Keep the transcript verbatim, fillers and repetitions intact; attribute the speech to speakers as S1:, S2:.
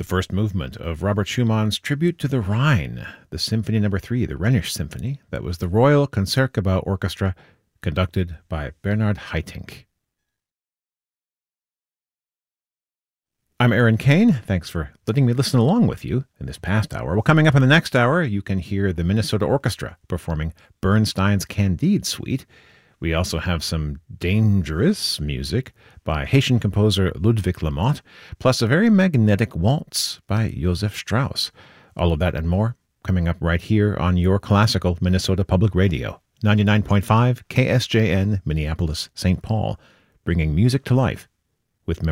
S1: first movement of Robert Schumann's Tribute to the Rhine, the Symphony Number Three, the Rhenish Symphony. That was the Royal Concertgebouw Orchestra, conducted by Bernard Haitink. I'm Aaron Kane. Thanks for letting me listen along with you in this past hour. Well, coming up in the next hour, you can hear the Minnesota Orchestra performing Bernstein's Candide Suite. We also have some dangerous music by Haitian composer Ludwig Lamotte, plus a very magnetic waltz by Joseph Strauss. All of that and more coming up right here on your classical Minnesota Public Radio, ninety-nine point five K S J N, Minneapolis, Saint Paul, bringing music to life with